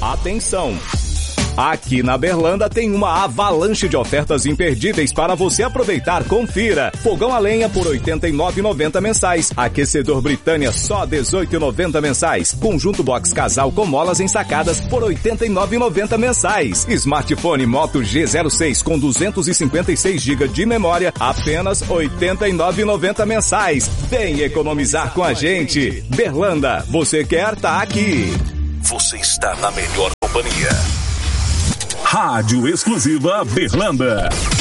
Atenção! Aqui na Berlanda tem uma avalanche de ofertas imperdíveis para você aproveitar. Confira. Fogão a lenha por R$ 89,90 mensais. Aquecedor Britânia só R$ 18,90 mensais. Conjunto box casal com molas ensacadas por R$ 89,90 mensais. Smartphone Moto G06 com 256 GB de memória, apenas R$ 89,90 mensais. Vem economizar com a gente. Berlanda, você quer tá aqui. Você está na melhor companhia. Rádio Exclusiva Berlanda.